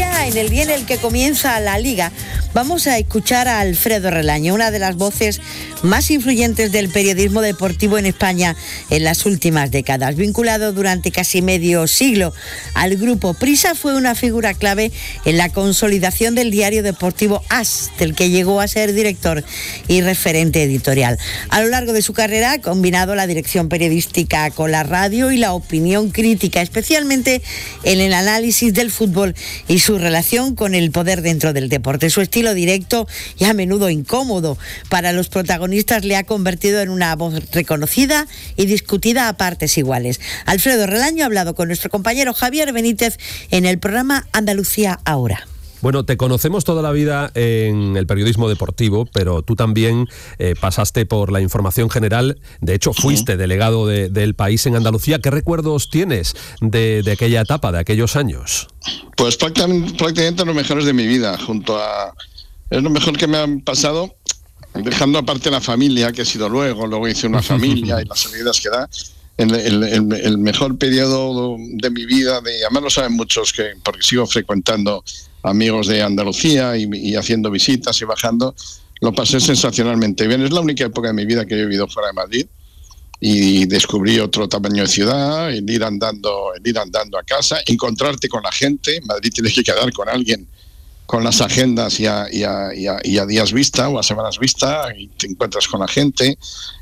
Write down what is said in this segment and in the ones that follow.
Andalucía, en el día en el que comienza la Liga, vamos a escuchar a Alfredo Relaño, una de las voces más influyentes del periodismo deportivo en España en las últimas décadas. Vinculado durante casi medio siglo al grupo Prisa, fue una figura clave en la consolidación del diario deportivo AS, del que llegó a ser director y referente editorial. A lo largo de su carrera ha combinado la dirección periodística con la radio y la opinión crítica, especialmente en el análisis del fútbol y su relación con el poder dentro del deporte. Su estilo directo y a menudo incómodo para los protagonistas le ha convertido en una voz reconocida y discutida a partes iguales. Alfredo Relaño ha hablado con nuestro compañero Javier Benítez en el programa Andalucía Ahora. Bueno, te conocemos toda la vida en el periodismo deportivo, pero tú también pasaste por la información general. De hecho, fuiste delegado del país en Andalucía. ¿Qué recuerdos tienes de aquella etapa, de aquellos años? Pues prácticamente los mejores de mi vida. Es lo mejor que me han pasado, dejando aparte la familia, que he sido luego hice una familia y las salidas que da. El mejor periodo de mi vida, además lo saben muchos, porque sigo frecuentando amigos de Andalucía y haciendo visitas y bajando, lo pasé sensacionalmente bien. Es la única época de mi vida que he vivido fuera de Madrid y descubrí otro tamaño de ciudad, el ir andando a casa, encontrarte con la gente. En Madrid tienes que quedar con alguien con las agendas y a días vista o a semanas vista, y te encuentras con la gente,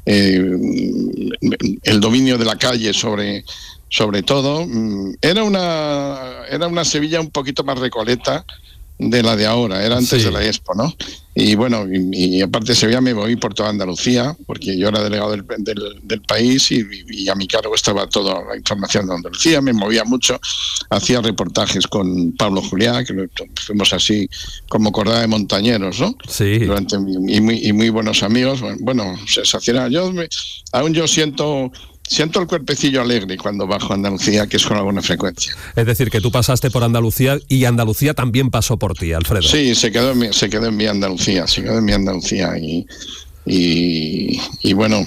el dominio de la calle sobre todo. Era una Sevilla un poquito más recoleta de la de ahora, era antes de la Expo, ¿no? Y bueno, y aparte de Sevilla me moví por toda Andalucía, porque yo era delegado del país y a mi cargo estaba toda la información de Andalucía. Me movía mucho, hacía reportajes con Pablo Juliá, que fuimos así como cordada de montañeros, ¿no? Sí. Y muy buenos amigos. Bueno, sensacional. Aún yo siento el cuerpecillo alegre cuando bajo a Andalucía, que es con alguna frecuencia. Es decir, que tú pasaste por Andalucía y Andalucía también pasó por ti, Alfredo. Sí, se quedó en mi Andalucía, y bueno,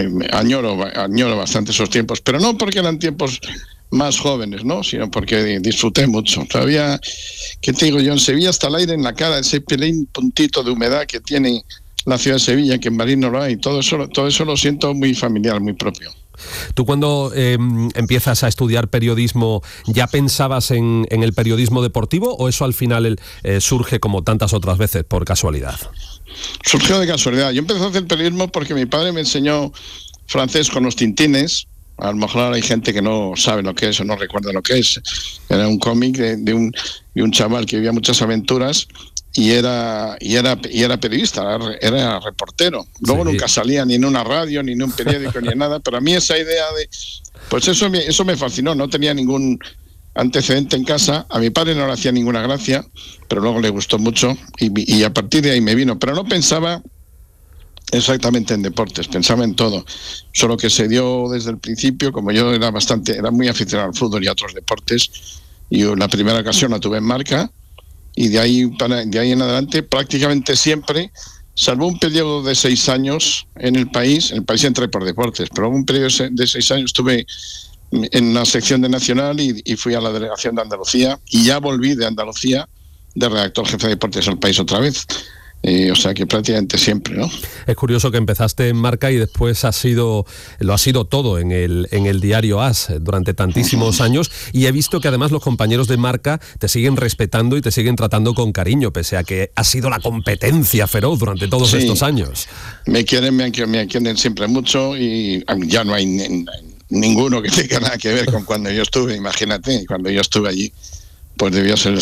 añoro bastante esos tiempos, pero no porque eran tiempos más jóvenes, ¿no? Sino porque disfruté mucho. Todavía, ¿qué te digo yo? En Sevilla hasta el aire en la cara, ese pelín puntito de humedad que tiene la ciudad de Sevilla, que en Madrid no lo hay. Todo eso lo siento muy familiar, muy propio. ¿Tú cuando empiezas a estudiar periodismo ya pensabas en el periodismo deportivo, o eso al final surge como tantas otras veces por casualidad? Surgió de casualidad. Yo empecé a hacer periodismo porque mi padre me enseñó francés con los Tintines. A lo mejor hay gente que no sabe lo que es o no recuerda lo que es. Era un cómic de un chaval que vivía muchas aventuras y era periodista, era reportero. Luego nunca salía ni en una radio, ni en un periódico, ni en nada, pero a mí esa idea pues eso me fascinó. No tenía ningún antecedente en casa. A mi padre no le hacía ninguna gracia, pero luego le gustó mucho y a partir de ahí me vino. Pero no pensaba exactamente en deportes, pensaba en todo. Solo que se dio desde el principio, como yo era muy aficionado al fútbol y a otros deportes, y la primera ocasión la tuve en Marca. Y de ahí en adelante prácticamente siempre, salvo un periodo de 6 años en el país entré por deportes, pero un periodo de 6 años estuve en la sección de Nacional y fui a la delegación de Andalucía, y ya volví de Andalucía de redactor jefe de deportes al país otra vez. O sea que prácticamente siempre, ¿no? Es curioso que empezaste en Marca y después lo has sido todo en el diario AS durante tantísimos años, y he visto que además los compañeros de Marca te siguen respetando y te siguen tratando con cariño, pese a que ha sido la competencia feroz durante todos estos años. Me quieren siempre mucho, y ya no hay ninguno que tenga nada que ver con cuando yo estuve. Imagínate, cuando yo estuve allí, pues debió ser el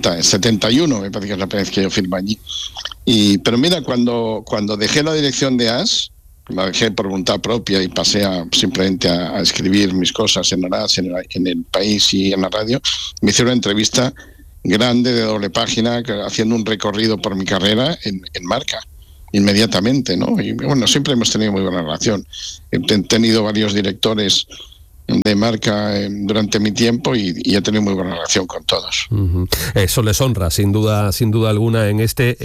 71, me parece que es la primera vez que yo firmo allí. Pero mira, cuando dejé la dirección de AS, la dejé por voluntad propia y pasé simplemente a escribir mis cosas en AS, en el país y en la radio, me hicieron una entrevista grande de doble página, haciendo un recorrido por mi carrera en Marca, inmediatamente, ¿no? Y bueno, siempre hemos tenido muy buena relación. He tenido varios directores de Marca durante mi tiempo y he tenido muy buena relación con todos. Eso les honra, sin duda alguna, en este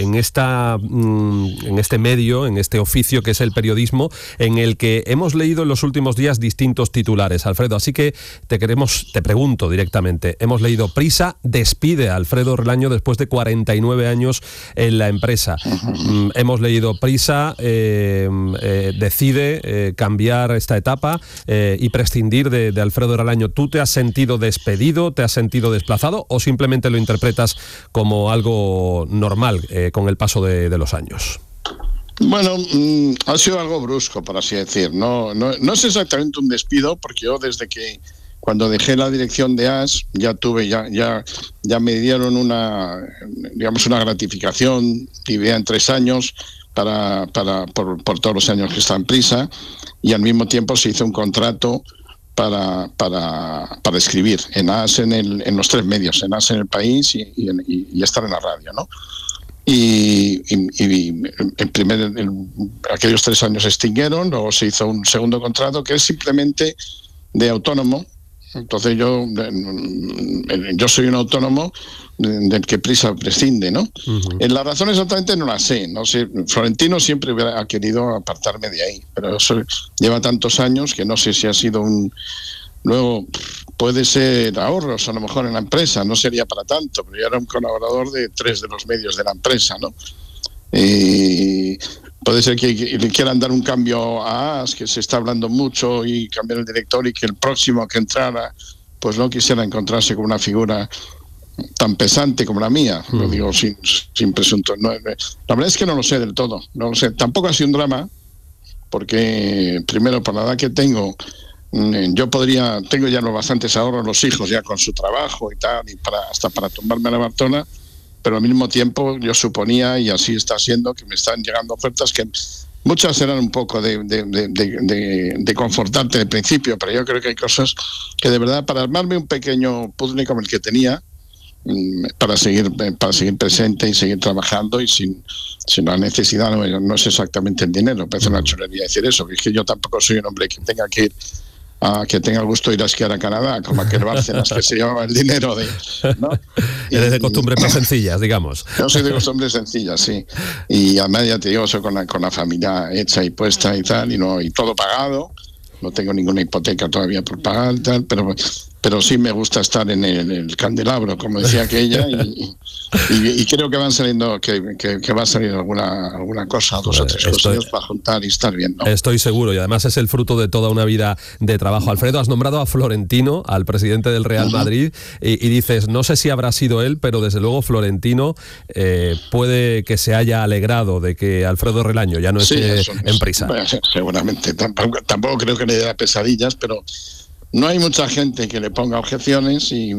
medio, en este oficio que es el periodismo, en el que hemos leído en los últimos días distintos titulares, Alfredo. Así que te pregunto directamente. Hemos leído: Prisa despide a Alfredo Relaño después de 49 años en la empresa. Hemos leído: Prisa decide cambiar esta etapa y prescindir de Alfredo Relaño. ¿Tú te has sentido despedido, te has sentido desplazado o simplemente lo interpretas como algo normal con el paso de los años? Bueno, ha sido algo brusco, por así decir. No es exactamente un despido, porque yo cuando dejé la dirección de AS ya me dieron una gratificación, vivía en 3 años por todos los años que está en Prisa, y al mismo tiempo se hizo un contrato para escribir en AS en los 3 medios, en AS en El País y estar en la radio, ¿no? Y aquellos 3 años se extinguieron, luego se hizo un segundo contrato que es simplemente de autónomo. Entonces yo soy un autónomo del que Prisa prescinde, ¿no? La razón exactamente no la sé, no sé. Florentino siempre ha querido apartarme de ahí, pero eso lleva tantos años que no sé si ha sido luego puede ser ahorros a lo mejor en la empresa, no sería para tanto, pero yo era un colaborador de 3 de los medios de la empresa, ¿no? Puede ser que le quieran dar un cambio a AS, que se está hablando mucho, y cambiar el director, y que el próximo que entrara pues no quisiera encontrarse con una figura tan pesante como la mía. Lo digo sin presunto. No, la verdad es que no lo sé del todo, no lo sé. Tampoco ha sido un drama, porque primero, por la edad que tengo, tengo ya los bastantes ahorros, los hijos ya con su trabajo y tal, y hasta para tomarme la Bartola, pero al mismo tiempo yo suponía, y así está siendo, que me están llegando ofertas que muchas eran un poco de confortarte de principio, pero yo creo que hay cosas que de verdad, para armarme un pequeño puzzle como el que tenía, para seguir presente y seguir trabajando, y sin la necesidad, no es exactamente el dinero, parece una chulería decir eso, que es que yo tampoco soy un hombre que tenga que ir que tenga el gusto de ir a esquiar a Canadá, como aquel Bárcenas que se llevaba el dinero ¿no? Eres de costumbres más sencillas, digamos. Yo soy de costumbres sencillas, sí. Y además, ya te digo, soy con la familia hecha y puesta y tal, y todo pagado. No tengo ninguna hipoteca todavía por pagar y tal, pero sí me gusta estar en el candelabro, como decía aquella, y creo que van saliendo, que va a salir alguna cosa, 2 o 3 cosas para juntar y estar bien, ¿no? Estoy seguro, y además es el fruto de toda una vida de trabajo. Alfredo, has nombrado a Florentino, al presidente del Real Madrid, y dices, no sé si habrá sido él, pero desde luego Florentino puede que se haya alegrado de que Alfredo Relaño ya no esté en Prisa. Bueno, seguramente, tampoco creo que le dé pesadillas, pero no hay mucha gente que le ponga objeciones, y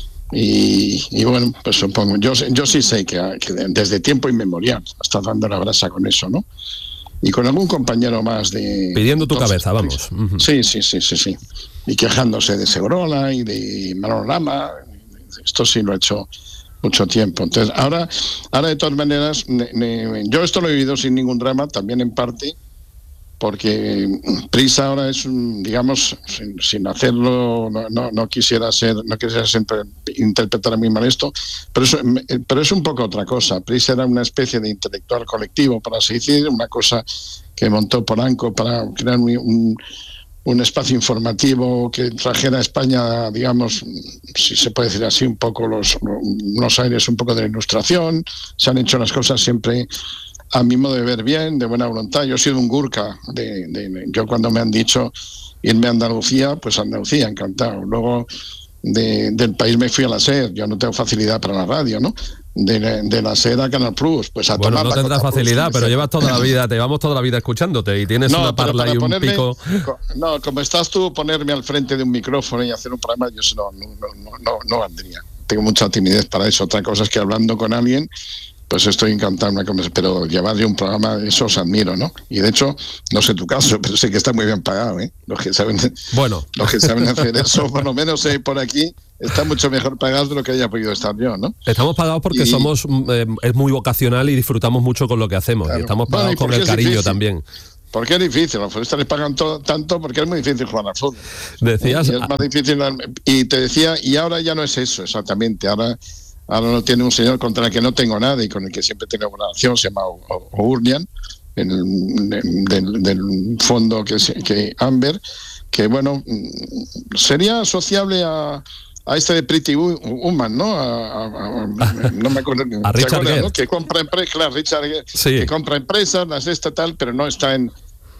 bueno, pues supongo, yo sí sé que desde tiempo inmemorial está dando la brasa con eso, ¿no? Y con algún compañero más pidiendo tu cabeza, vamos. Sí. Y quejándose de Segurola y de Manolo Lama. Esto sí lo he hecho mucho tiempo. Entonces, ahora de todas maneras, yo esto lo he vivido sin ningún drama, también en parte porque Prisa ahora es digamos, sin hacerlo, no quisiera siempre interpretar muy mal esto, pero es un poco otra cosa. Prisa era una especie de intelectual colectivo, para así decir, una cosa que montó Polanco para crear un espacio informativo que trajera a España, digamos, si se puede decir así, un poco los aires un poco de la Ilustración. Se han hecho las cosas siempre a mi modo de ver bien, de buena voluntad. Yo he sido un gurka. Yo cuando me han dicho irme a Andalucía, pues Andalucía, encantado. Luego del país me fui a la SER. Yo no tengo facilidad para la radio, ¿no? De la SER a Canal Plus, pues a tomar. Bueno, no tendrás facilidad, pero llevas toda la vida, llevamos toda la vida escuchándote, y tienes una parla y un pico. No, como estás tú, ponerme al frente de un micrófono y hacer un programa, yo no vendría. Tengo mucha timidez para eso. Otra cosa es que hablando con alguien, pues estoy encantado, pero llevar yo un programa, eso os admiro, ¿no? Y de hecho, no sé tu caso, pero sé que está muy bien pagado, ¿eh? Los que saben hacer eso, por lo menos por aquí, está mucho mejor pagados de lo que haya podido estar yo, ¿no? Estamos pagados porque es muy vocacional y disfrutamos mucho con lo que hacemos. Claro. Y estamos pagados con el cariño también. Porque es difícil, los futbolistas les pagan tanto porque es muy difícil jugar al fútbol. Decías... Y es más difícil, y te decía, y ahora ya no es eso exactamente, ahora no tiene un señor contra el que no tengo nada y con el que siempre tengo una relación, se llama Urnian, del fondo que Amber, que bueno, sería asociable a este de Pretty Woman, ¿no? No me acuerdo. A Richard Gere, ¿no? Que compra empresas, claro, Richard Gere, sí. Que compra empresas, las tal, pero no está en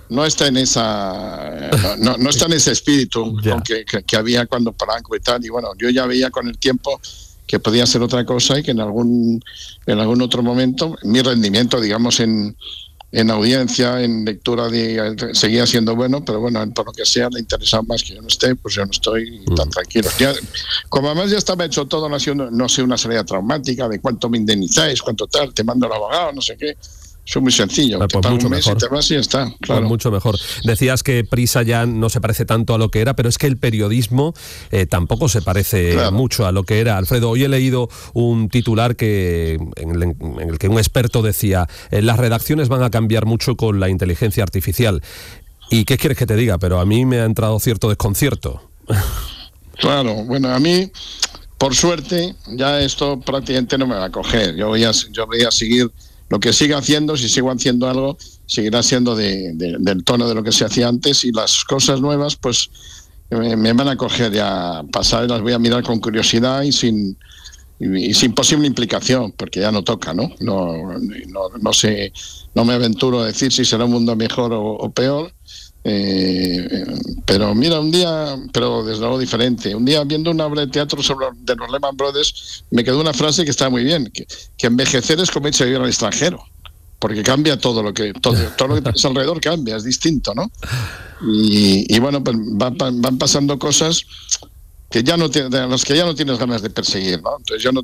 ese espíritu que había cuando Polanco y tal. Y bueno, yo ya veía con el tiempo que podía ser otra cosa y que en algún otro momento mi rendimiento, digamos, en audiencia, en lectura, seguía siendo bueno, pero bueno, por lo que sea, le interesaba más que yo no esté, pues yo no estoy tan tranquilo. Ya, como además ya estaba hecho todo, no sé, una salida traumática, de cuánto me indemnizáis, cuánto tal, te mando al abogado, no sé qué. Eso es muy sencillo. Pues te mucho mejor. Y te vas y ya está, claro. Pues mucho mejor. Decías que Prisa ya no se parece tanto a lo que era, pero es que el periodismo tampoco se parece mucho a lo que era. Alfredo, hoy he leído un titular en el que un experto decía: las redacciones van a cambiar mucho con la inteligencia artificial. ¿Y qué quieres que te diga? Pero a mí me ha entrado cierto desconcierto. Claro, bueno, a mí, por suerte, ya esto prácticamente no me va a coger. Yo voy a seguir. Lo que siga haciendo, si sigo haciendo algo, seguirá siendo del tono de lo que se hacía antes, y las cosas nuevas, pues me van a coger ya pasar, las voy a mirar con curiosidad y sin posible implicación, porque ya no toca, ¿no? No sé, no me aventuro a decir si será un mundo mejor o peor. Pero mira, un día, pero desde luego diferente, un día viendo una obra de teatro de los Lehman Brothers, me quedó una frase que está muy bien, que envejecer es como irse a vivir al extranjero, porque cambia todo lo que tienes alrededor, cambia, es distinto, ¿no? Y bueno, pues van pasando cosas que ya no de las que ya no tienes ganas de perseguir, ¿no? Entonces yo no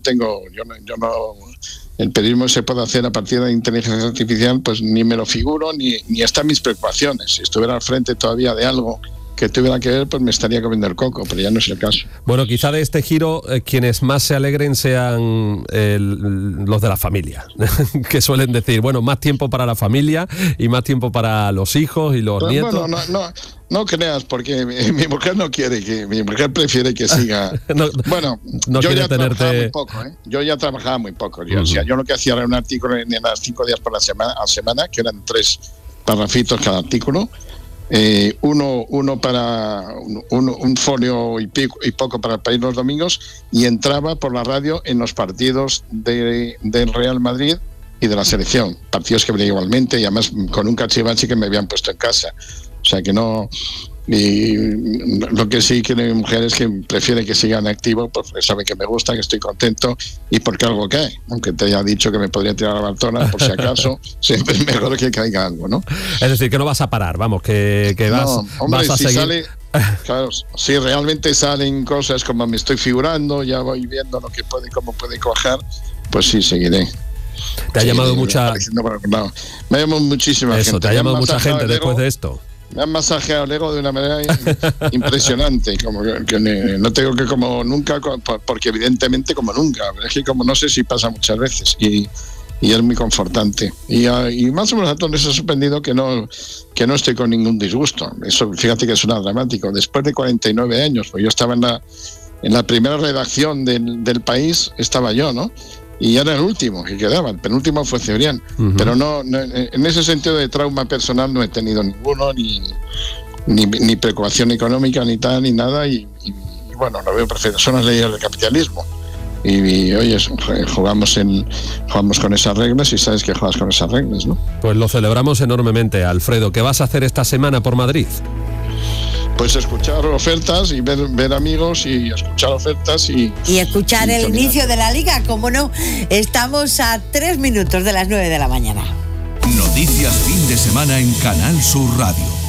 el periodismo se puede hacer a partir de la inteligencia artificial, pues ni me lo figuro, ni están mis preocupaciones. Si estuviera al frente todavía de algo que tuviera que ver, pues me estaría comiendo el coco, pero ya no es el caso. Bueno, quizá de este giro quienes más se alegren sean los de la familia, que suelen decir, bueno, más tiempo para la familia y más tiempo para los hijos y los nietos. Bueno, no creas, porque mi mujer no quiere mi mujer prefiere que siga. No yo quiere ya trabajaba tenerte... muy poco, ¿eh? Yo ya trabajaba muy poco. O sea, yo lo que hacía era un artículo en las 5 días por la semana, que eran 3 parrafitos cada artículo. Uno para un folio y poco para el País los domingos, y entraba por la radio en los partidos del Real Madrid y de la selección, partidos que veía igualmente, y además con un cachivache que me habían puesto en casa. O sea que no. Y lo que sí que mi mujer es que prefiere que sigan activo, porque sabe que me gusta, que estoy contento y porque algo cae. Aunque te haya dicho que me podría tirar a la Bartona, por si acaso, siempre es mejor que caiga algo, ¿no? Es decir, que no vas a parar, vamos, que vas a seguir. Claro, si realmente salen cosas como me estoy figurando, ya voy viendo cómo puede cuajar, pues sí, seguiré. Te ha llamado mucha... Me ha llamado muchísima gente. Te ha llamado mucha gente después de esto. Me han masajeado el ego de una manera impresionante, como que no tengo que como nunca, porque evidentemente como nunca, es que como no sé si pasa muchas veces, y es muy confortante, y más o menos a todos les ha sorprendido que no estoy con ningún disgusto. Eso, fíjate que suena dramático, después de 49 años, pues yo estaba en la primera redacción del País, estaba yo, ¿no? Y era el último que quedaba, el penúltimo fue Cebrián. Pero no, en ese sentido de trauma personal no he tenido ninguno, ni preocupación económica, ni tal, ni nada, y bueno, lo veo perfecto. Son las leyes del capitalismo. Y oye, jugamos con esas reglas, y sabes que juegas con esas reglas, ¿no? Pues lo celebramos enormemente, Alfredo. ¿Qué vas a hacer esta semana por Madrid? Pues escuchar ofertas y ver amigos, y escuchar ofertas y escuchar el inicio de la Liga, como no. Estamos a 3 minutos de las 9 de la mañana. Noticias fin de semana en Canal Sur Radio.